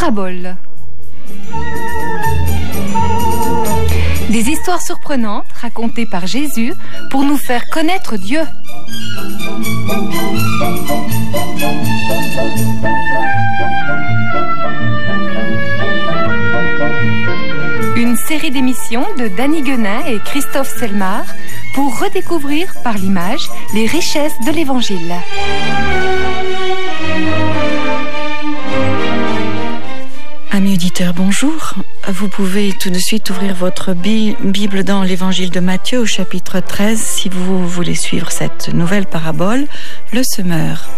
paraboles. Des histoires surprenantes racontées par Jésus pour nous faire connaître Dieu. Une série d'émissions de Danny Guenin et Christophe Selmar pour redécouvrir par l'image les richesses de l'Évangile. Amis auditeurs, bonjour. Vous pouvez tout de suite ouvrir votre Bible dans l'Évangile de Matthieu au chapitre 13 si vous voulez suivre cette nouvelle parabole, le semeur.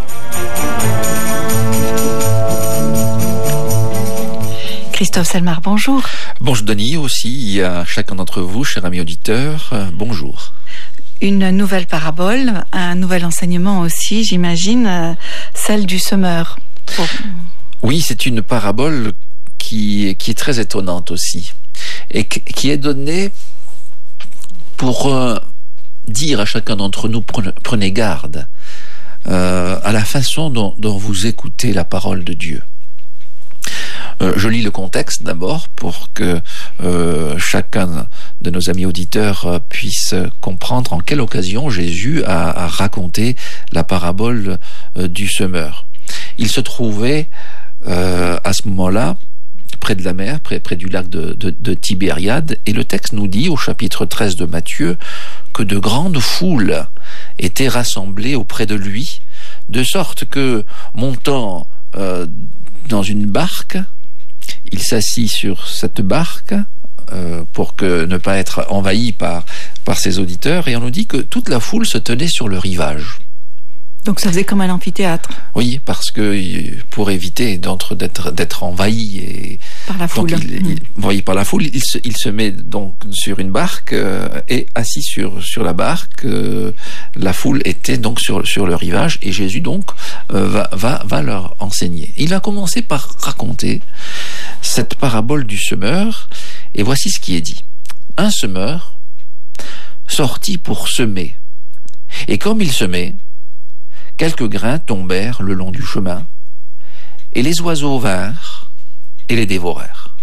Christophe Selmar, bonjour. Bonjour Denis aussi, à chacun d'entre vous, chers amis auditeurs, bonjour. Une nouvelle parabole, un nouvel enseignement aussi, j'imagine, celle du semeur. Oh. Oui, c'est une parabole qui est très étonnante aussi, et qui est donnée pour dire à chacun d'entre nous, prenez garde à la façon dont vous écoutez la parole de Dieu. Je lis le contexte d'abord pour que chacun de nos amis auditeurs puisse comprendre en quelle occasion Jésus a raconté la parabole du semeur. Il se trouvait à ce moment-là près de la mer, près du lac de Tibériade, et le texte nous dit au chapitre 13 de Matthieu que de grandes foules étaient rassemblées auprès de lui, de sorte que, montant dans une barque, il s'assit sur cette barque pour ne pas être envahi par ses auditeurs, et on nous dit que toute la foule se tenait sur le rivage. Donc ça faisait comme un amphithéâtre. Oui, parce que pour éviter d'être envahi et par la foule. Envahi par la foule, il se met donc sur une barque et assis sur la barque. La foule était donc sur le rivage, et Jésus donc va leur enseigner. Il a commencé par raconter cette parabole du semeur, et voici ce qui est dit. Un semeur sortit pour semer, et comme il semait, quelques grains tombèrent le long du chemin, et les oiseaux vinrent et les dévorèrent.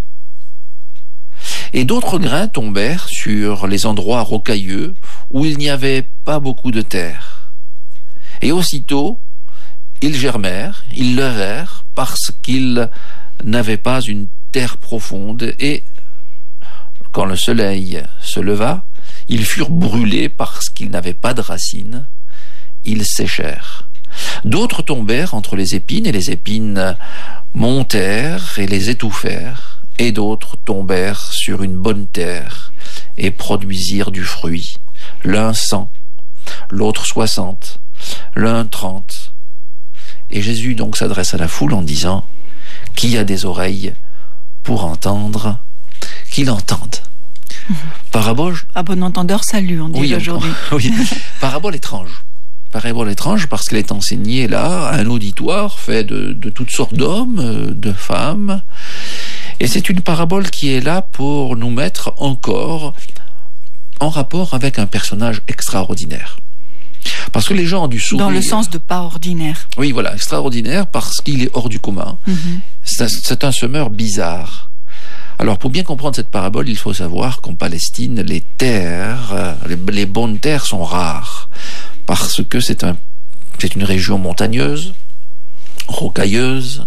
Et d'autres grains tombèrent sur les endroits rocailleux où il n'y avait pas beaucoup de terre. Et aussitôt, ils germèrent, ils levèrent, parce qu'ils n'avaient pas une terre profonde, et quand le soleil se leva, ils furent brûlés parce qu'ils n'avaient pas de racines, ils séchèrent. D'autres tombèrent entre les épines, et les épines montèrent et les étouffèrent. Et d'autres tombèrent sur une bonne terre et produisirent du fruit. L'un 100, l'autre 60, l'un 30. Et Jésus donc s'adresse à la foule en disant: qui a des oreilles pour entendre, qu'il entende. Parabole. À bon entendeur, salut, on dit aujourd'hui. Oui, parabole étrange. Parabole étrange parce qu'elle est enseignée là à un auditoire fait de toutes sortes d'hommes, de femmes. Et c'est une parabole qui est là pour nous mettre encore en rapport avec un personnage extraordinaire. Parce que les gens ont dû sourire. Dans le sens de pas ordinaire. Oui, voilà, extraordinaire parce qu'il est hors du commun. Mm-hmm. C'est un semeur bizarre. Alors, pour bien comprendre cette parabole, il faut savoir qu'en Palestine, les terres, les bonnes terres sont rares. Parce que c'est une région montagneuse, rocailleuse,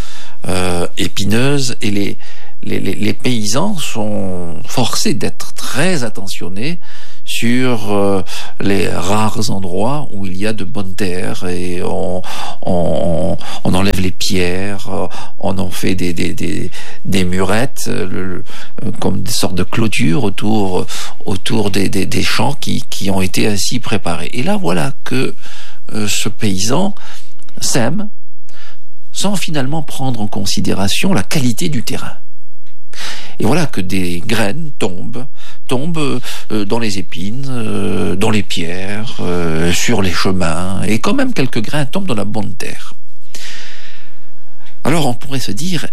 épineuse, et les paysans sont forcés d'être très attentionnés sur les rares endroits où il y a de bonnes terres, et on enlève les pierres, on en fait des murettes, comme des sortes de clôtures autour des champs qui ont été ainsi préparés. Et là, voilà que ce paysan sème sans finalement prendre en considération la qualité du terrain. Et voilà que des graines tombent dans les épines, dans les pierres, sur les chemins, et quand même quelques grains tombent dans la bonne terre. Alors on pourrait se dire,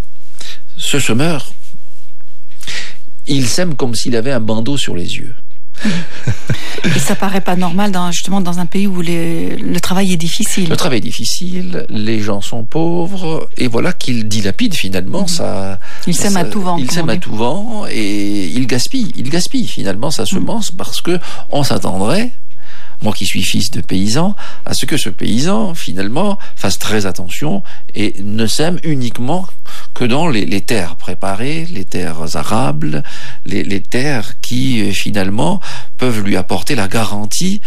ce semeur, il sème comme s'il avait un bandeau sur les yeux. Et ça paraît pas normal justement dans un pays où le travail est difficile. Le travail est difficile, les gens sont pauvres, et voilà qu'il dilapide finalement ça. Il sème à tout vent. Il sème à tout vent et il gaspille finalement sa semence parce que on s'attendrait, moi qui suis fils de paysan, à ce que ce paysan, finalement, fasse très attention et ne sème uniquement que dans les terres préparées, les terres arables, les terres qui, finalement, peuvent lui apporter la garantie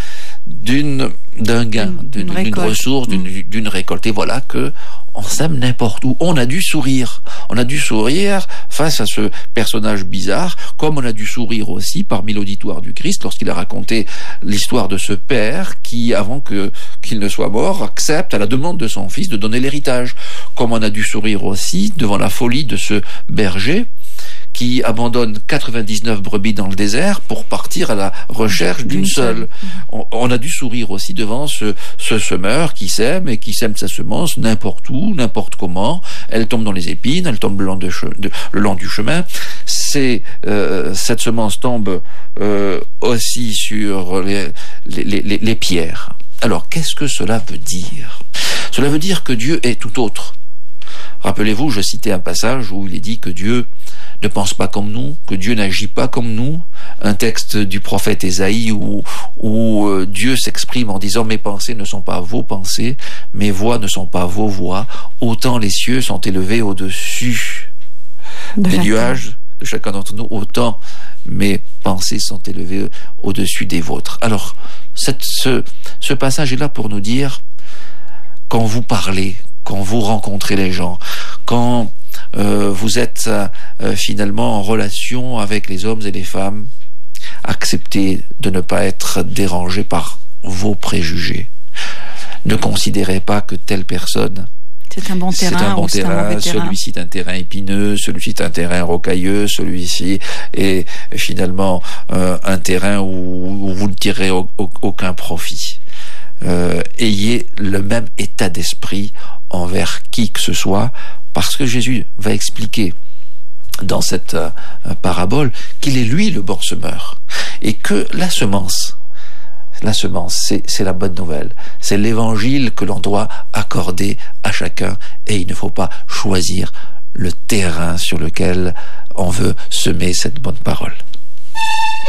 d'un gain, d'une ressource, d'une récolte. Et voilà que on sème n'importe où. On a dû sourire. On a dû sourire face à ce personnage bizarre, comme on a dû sourire aussi parmi l'auditoire du Christ lorsqu'il a raconté l'histoire de ce père qui, avant qu'il ne soit mort, accepte à la demande de son fils de donner l'héritage. Comme on a dû sourire aussi devant la folie de ce berger qui abandonne 99 brebis dans le désert pour partir à la recherche d'une seule. On a dû sourire aussi devant ce semeur qui sème et qui sème sa semence n'importe où, n'importe comment. Elle tombe dans les épines, elle tombe le long du chemin. Cette semence tombe aussi sur les pierres. Alors, qu'est-ce que cela veut dire? Cela veut dire que Dieu est tout autre. Rappelez-vous, je citais un passage où il est dit que Dieu ne pense pas comme nous, que Dieu n'agit pas comme nous. Un texte du prophète Ésaïe où Dieu s'exprime en disant « Mes pensées ne sont pas vos pensées, mes voix ne sont pas vos voix. Autant les cieux sont élevés au-dessus des nuages de chacun d'entre nous, autant mes pensées sont élevées au-dessus des vôtres. » Alors, ce passage est là pour nous dire, quand vous parlez, quand vous rencontrez les gens, quand vous êtes finalement en relation avec les hommes et les femmes, acceptez de ne pas être dérangé par vos préjugés. Ne considérez pas que telle personne c'est un bon terrain, celui-ci est un terrain épineux, celui-ci est un terrain rocailleux, celui-ci est finalement un terrain où vous ne tirez aucun profit. Ayez le même état d'esprit envers qui que ce soit, parce que Jésus va expliquer dans cette parabole qu'il est lui le bon semeur et que la semence, c'est la bonne nouvelle, c'est l'évangile que l'on doit accorder à chacun, et il ne faut pas choisir le terrain sur lequel on veut semer cette bonne parole.